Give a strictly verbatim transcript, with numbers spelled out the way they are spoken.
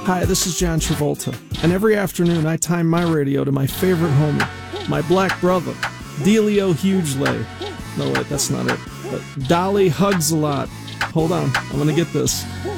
Hi, this is John Travolta, and every afternoon I time my radio to my favorite homie, my black brother, Delio Hughley. No, wait, that's not it. But Dolly Hugs a Lot. Hold on, I'm gonna get this.